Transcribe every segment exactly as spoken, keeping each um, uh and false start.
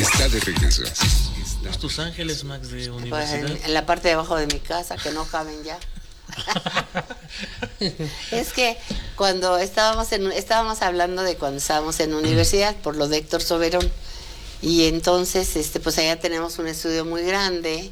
está de regreso. ¿Los tus ángeles, Max, de Pues universidad? en, en la parte de abajo de mi casa, que no caben ya. Es que cuando estábamos en, estábamos hablando de cuando estábamos en universidad, por lo de Héctor Soberón, y entonces este pues allá tenemos un estudio muy grande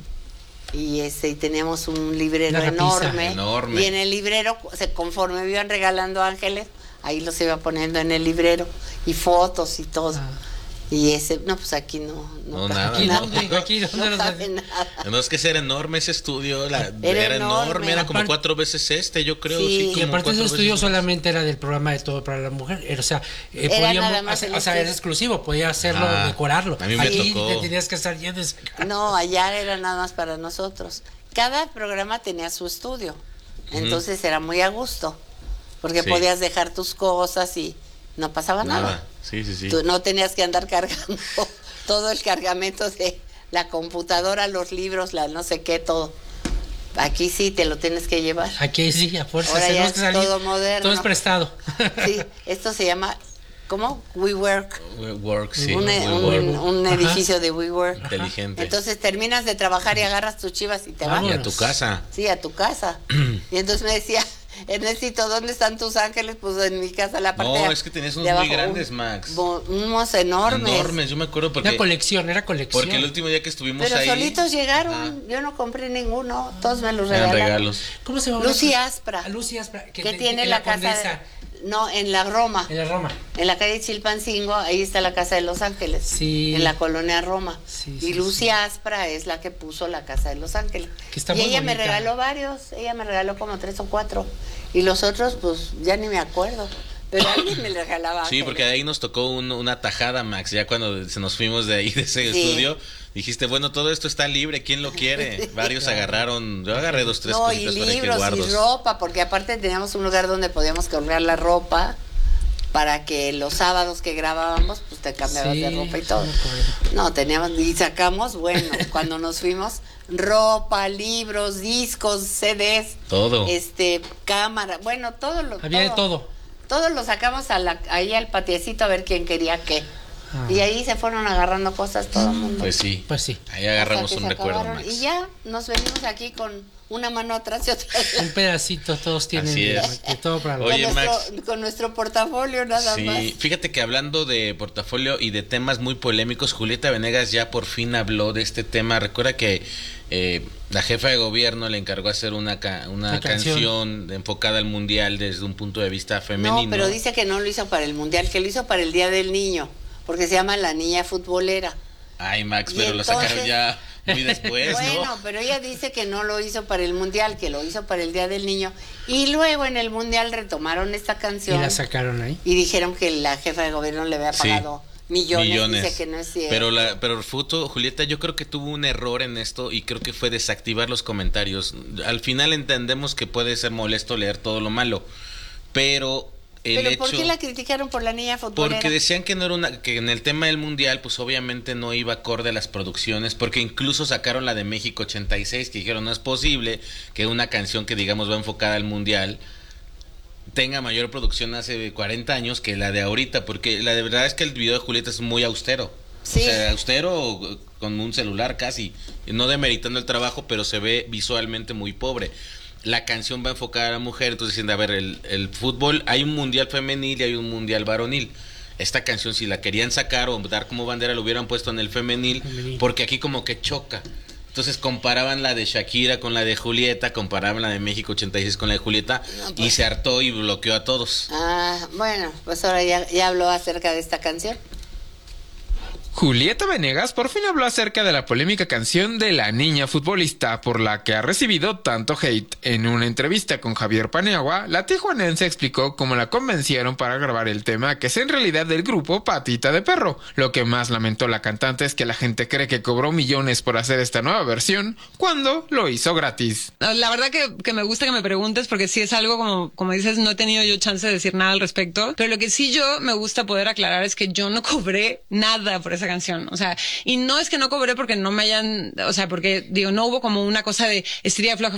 y este y teníamos un librero enorme, enorme y en el librero, se, conforme me iban regalando ángeles, ahí los iba poniendo en el librero y fotos y todo. Ah. Y ese, no, pues aquí no. No, no nada. ¿Aquí dónde? ¿Aquí dónde no cabe nada. No, es que ese era enorme ese estudio, la, era, era enorme, enorme, era como aparte, cuatro veces este, yo creo. Sí, sí como y aparte ese estudio más. solamente era del programa de Todo para la Mujer, era, o sea, eh, podíamos hacer, o sea, era exclusivo, podía hacerlo, ah, decorarlo. A mí me Aquí tocó. te tenías que estar yendo. No, allá era nada más para nosotros. Cada programa tenía su estudio, entonces uh-huh. era muy a gusto, porque sí. podías dejar tus cosas y no pasaba nada. nada. Sí, sí, sí. Tú no tenías que andar cargando todo el cargamento de la computadora, los libros, la no sé qué, todo. Aquí sí te lo tienes que llevar. Aquí sí, a fuerza. Ahora ya es que salir, todo moderno. Todo es prestado. Sí, esto se llama, ¿cómo? WeWork. WeWork, sí. Un, WeWork. un, un edificio de WeWork. Inteligente. Entonces terminas de trabajar y agarras tus chivas y te vas. Y a tu casa. Sí, a tu casa. Y entonces me decía, Ernestito, ¿dónde están tus ángeles? Pues en mi casa, la parte No, de, es que tenías unos muy grandes, Max. Unos enormes. Enormes, yo me acuerdo porque... Era colección, era colección. Porque el último día que estuvimos Pero ahí... Pero solitos llegaron, ah. yo no compré ninguno, todos me los regalaron. Eran regalos. ¿Cómo se llama? Lucy Aspra. Lucy Aspra. Que, que tiene la, la casa... De, no, en la Roma. En la Roma. En la calle Chilpancingo, ahí está la casa de Los Ángeles. Sí. En la colonia Roma. Sí, y sí, Lucy sí. Aspra es la que puso la casa de Los Ángeles. Que está y muy ella bonita. me regaló varios, ella me regaló como tres o cuatro. Y los otros, pues, ya ni me acuerdo. Pero alguien me regalaba. Sí, porque de ahí nos tocó un, una tajada, Max. Ya cuando se nos fuimos de ahí, de ese sí. estudio, dijiste, bueno, todo esto está libre, ¿quién lo quiere? Varios claro. agarraron, yo agarré dos, tres no, cositas y para libros, que guardos. Y ropa, porque aparte teníamos un lugar donde podíamos colgar la ropa para que los sábados que grabábamos, pues te cambiabas sí, de ropa y todo. No, teníamos, y sacamos, bueno, cuando nos fuimos, ropa, libros, discos, C Ds. Todo. Este, cámara, bueno, todo lo... Había de todo. Todos lo sacamos a la, ahí al patiecito a ver quién quería qué. Ah. Y ahí se fueron agarrando cosas todo el mundo. Pues sí. Pues sí. Ahí agarramos un recuerdo, Max. Y ya nos venimos aquí con una mano atrás y otra atrás. Un pedacito, todos tienen Así es. de todo para Oye, con, Max, nuestro, con nuestro portafolio nada sí, más. Fíjate que hablando de portafolio y de temas muy polémicos, Julieta Venegas ya por fin habló de este tema. Recuerda que eh, la jefa de gobierno le encargó hacer una, ca una canción. canción enfocada al mundial desde un punto de vista femenino. No, pero dice que no lo hizo para el mundial, que lo hizo para el Día del Niño, porque se llama La Niña Futbolera. Ay, Max, pero entonces, lo sacaron ya muy después, bueno, ¿no? Bueno, pero ella dice que no lo hizo para el mundial, que lo hizo para el Día del Niño. Y luego en el mundial retomaron esta canción. Y la sacaron ahí. Y dijeron que la jefa de gobierno le había pagado sí, millones. millones. Dice que no es cierto. Pero, la, pero Futo, Julieta, yo creo que tuvo un error en esto y creo que fue desactivar los comentarios. Al final entendemos que puede ser molesto leer todo lo malo, pero... El ¿Pero hecho, por qué la criticaron por la niña futbolera? Porque decían que no era una, que en el tema del mundial, pues obviamente no iba acorde a las producciones, porque incluso sacaron la de México ochenta y seis, que dijeron no es posible que una canción que digamos va enfocada al mundial tenga mayor producción hace cuarenta años que la de ahorita, porque la de verdad es que el video de Julieta es muy austero. Sí. O sea, austero con un celular casi, no demeritando el trabajo, pero se ve visualmente muy pobre. La canción va enfocada a la mujer, entonces diciendo, a ver, el, el fútbol, hay un mundial femenil y hay un mundial varonil. Esta canción, si la querían sacar o dar como bandera, lo hubieran puesto en el femenil, femenil, porque aquí como que choca. Entonces comparaban la de Shakira con la de Julieta, comparaban la de México ochenta y seis con la de Julieta, no, pues, y se hartó y bloqueó a todos. Ah, bueno, pues ahora ya, ya habló acerca de esta canción. Julieta Venegas por fin habló acerca de la polémica canción de La Niña Futbolista, por la que ha recibido tanto hate. En una entrevista con Javier Paniagua, la tijuanense explicó cómo la convencieron para grabar el tema, que es en realidad del grupo Patita de Perro. Lo que más lamentó la cantante es que la gente cree que cobró millones por hacer esta nueva versión, cuando lo hizo gratis. La verdad que, que me gusta que me preguntes, porque sí es algo como, como dices, no he tenido yo chance de decir nada al respecto, pero lo que sí yo me gusta poder aclarar es que yo no cobré nada por esa canción, o sea, y no es que no cobré porque no me hayan, o sea, porque digo, no hubo como una cosa de estiria floja,